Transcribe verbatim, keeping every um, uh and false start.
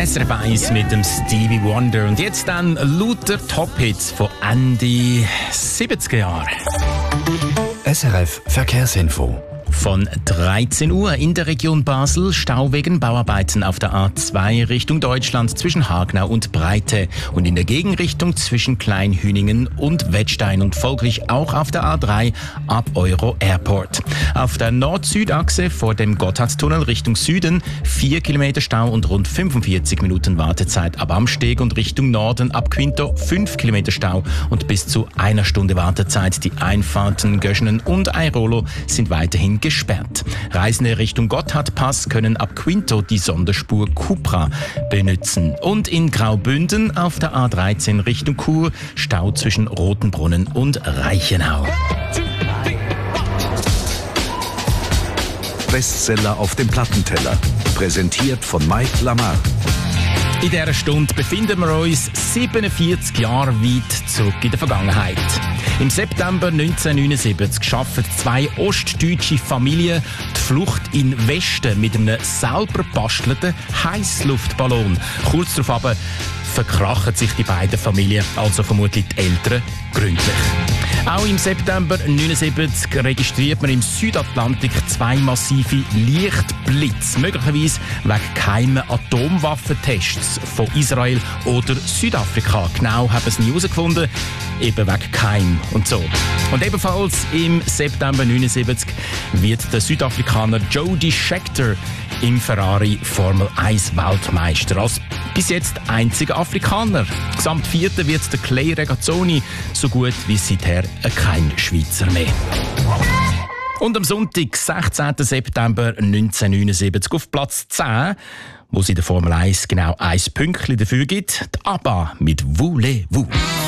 S R F eins mit dem Stevie Wonder. Und jetzt dann lauter Top-Hits von Ende siebziger Jahre. S R F Verkehrsinfo. Von dreizehn Uhr in der Region Basel Stau wegen Bauarbeiten auf der A zwei Richtung Deutschland zwischen Hagenau und Breite und in der Gegenrichtung zwischen Kleinhüningen und Wettstein und folglich auch auf der A drei ab Euro Airport. Auf der Nord-Süd-Achse vor dem Gotthardtunnel Richtung Süden vier Kilometer Stau und rund fünfundvierzig Minuten Wartezeit ab Amsteg und Richtung Norden ab Quinto fünf Kilometer Stau und bis zu einer Stunde Wartezeit. Die Einfahrten Göschenen und Airolo sind weiterhin gesperrt. Reisende Richtung Gotthardpass können ab Quinto die Sonderspur Cupra benutzen. Und in Graubünden auf der A dreizehn Richtung Chur Stau zwischen Rotenbrunnen und Reichenau. Bestseller auf dem Plattenteller. Präsentiert von Mike Lamar. In dieser Stunde befinden wir uns siebenundvierzig Jahre weit zurück in der Vergangenheit. Im September neunzehnhundertneunundsiebzig schaffen zwei ostdeutsche Familien die Flucht in den Westen mit einem selber gebastelten Heissluftballon. Kurz darauf aber verkrachen sich die beiden Familien, also vermutlich die Eltern, gründlich. Auch im September neunundsiebzig registriert man im Südatlantik zwei massive Lichtblitze, möglicherweise wegen geheimen Atomwaffentests von Israel oder Südafrika. Genau haben sie nie herausgefunden, eben wegen Geheim und so. Und ebenfalls im September neunundsiebzig wird der Südafrikaner Jody Scheckter im Ferrari Formel eins Weltmeister. Als bis jetzt einziger Afrikaner. Gesamt Vierter wird der Clay Regazzoni, so gut wie seither kein Schweizer mehr. Und am Sonntag, sechzehnten September neunzehnhundertneunundsiebzig, auf Platz zehn, wo es in der Formel eins genau ein Pünktchen dafür gibt, die ABBA mit Voulez-vous.